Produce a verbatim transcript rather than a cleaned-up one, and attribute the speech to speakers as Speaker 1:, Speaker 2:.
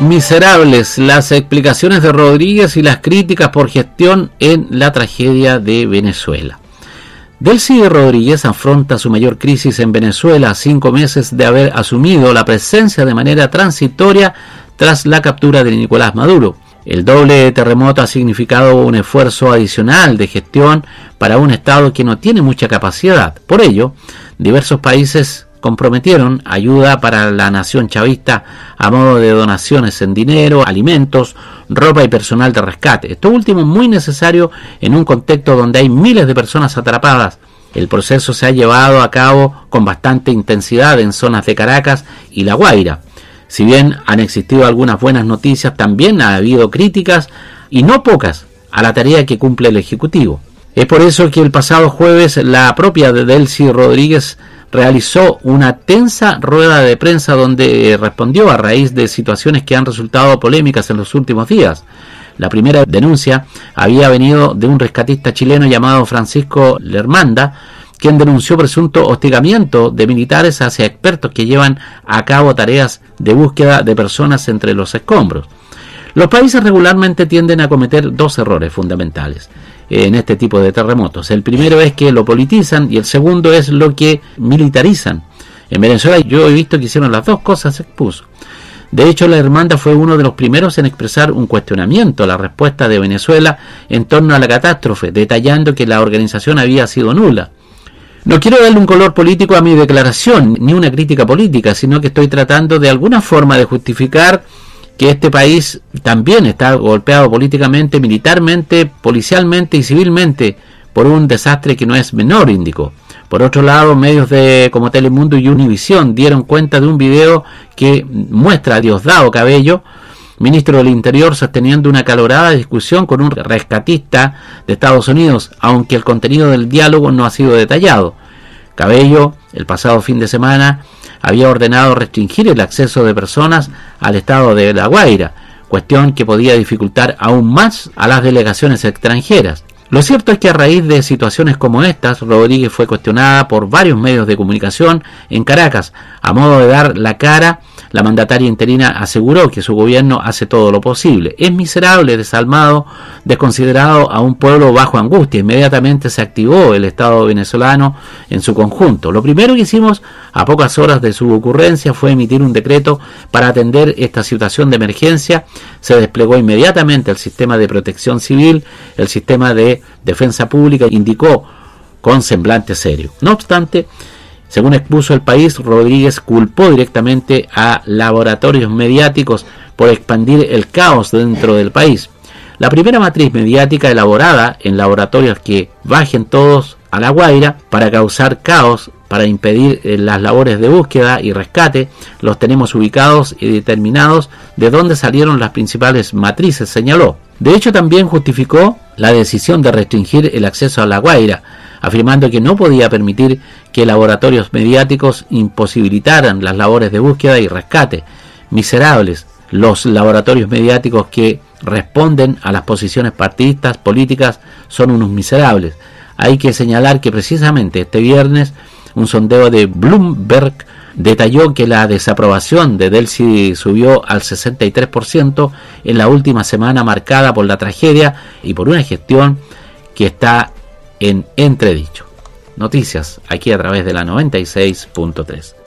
Speaker 1: Miserables las explicaciones de Rodríguez y las críticas por gestión en la tragedia de Venezuela. Delcy Rodríguez afronta su mayor crisis en Venezuela a cinco meses de haber asumido la presencia de manera transitoria tras la captura de Nicolás Maduro. El doble terremoto ha significado un esfuerzo adicional de gestión para un Estado que no tiene mucha capacidad. Por ello, diversos países comprometieron ayuda para la nación chavista a modo de donaciones en dinero, alimentos, ropa y personal de rescate. Esto último muy necesario en un contexto donde hay miles de personas atrapadas. El proceso se ha llevado a cabo con bastante intensidad en zonas de Caracas y La Guaira. Si bien han existido algunas buenas noticias, también ha habido críticas, y no pocas, a la tarea que cumple el Ejecutivo. Es por eso que el pasado jueves la propia de Delcy Rodríguez realizó una tensa rueda de prensa donde respondió a raíz de situaciones que han resultado polémicas en los últimos días. La primera denuncia había venido de un rescatista chileno llamado Francisco Lermanda, quien denunció presunto hostigamiento de militares hacia expertos que llevan a cabo tareas de búsqueda de personas entre los escombros. Los países regularmente tienden a cometer dos errores fundamentales en este tipo de terremotos. El primero es que lo politizan y el segundo es lo que militarizan. En Venezuela yo he visto que hicieron las dos cosas, se expuso. De hecho, la Hermandad fue uno de los primeros en expresar un cuestionamiento a la respuesta de Venezuela en torno a la catástrofe, detallando que la organización había sido nula. No quiero darle un color político a mi declaración, ni una crítica política, sino que estoy tratando de alguna forma de justificar que este país también está golpeado políticamente, militarmente, policialmente y civilmente por un desastre que no es menor, indicó. Por otro lado, medios de como Telemundo y Univisión dieron cuenta de un video que muestra a Diosdado Cabello, ministro del Interior, sosteniendo una acalorada discusión con un rescatista de Estados Unidos, aunque el contenido del diálogo no ha sido detallado. Cabello, el pasado fin de semana, había ordenado restringir el acceso de personas al estado de La Guaira, cuestión que podía dificultar aún más a las delegaciones extranjeras. Lo cierto es que a raíz de situaciones como estas, Rodríguez fue cuestionada por varios medios de comunicación en Caracas. A modo de dar la cara, la mandataria interina aseguró que su gobierno hace todo lo posible. Es miserable, desalmado, desconsiderado a un pueblo bajo angustia. Inmediatamente se activó el Estado venezolano en su conjunto. Lo primero que hicimos a pocas horas de su ocurrencia fue emitir un decreto para atender esta situación de emergencia. Se desplegó inmediatamente el sistema de protección civil, el sistema de defensa pública, indicó con semblante serio. No obstante, según expuso El País, Rodríguez culpó directamente a laboratorios mediáticos por expandir el caos dentro del país. La primera matriz mediática elaborada en laboratorios que bajen todos a La Guaira para causar caos, para impedir eh, las labores de búsqueda y rescate, los tenemos ubicados y determinados de dónde salieron las principales matrices, señaló. De hecho, también justificó la decisión de restringir el acceso a La Guaira, afirmando que no podía permitir que laboratorios mediáticos imposibilitaran las labores de búsqueda y rescate. Miserables los laboratorios mediáticos que responden a las posiciones partidistas políticas, son unos miserables. Hay que señalar que precisamente este viernes un sondeo de Bloomberg detalló que la desaprobación de Delcy subió al sesenta y tres por ciento en la última semana, marcada por la tragedia y por una gestión que está en entredicho. Noticias aquí a través de la noventa y seis punto tres.